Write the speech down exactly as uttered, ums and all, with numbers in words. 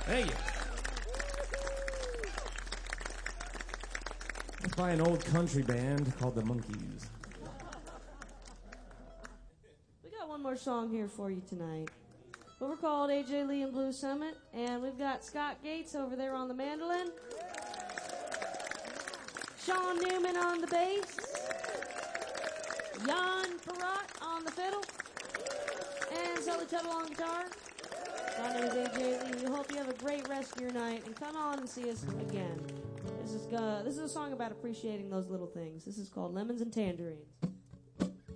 Thank you. It's by an old country band called the Monkees. We got one more song here for you tonight. But we're called A J Lee and Blue Summit, and we've got Scott Gates over there on the mandolin, Sean Newman on the bass, Jan Perrott on the fiddle, and Sully Tuttle on guitar. My name is A J Lee. We hope you have a great rest of your night, and come on and see us again. This is uh, this is a song about appreciating those little things. This is called Lemons and Tangerines.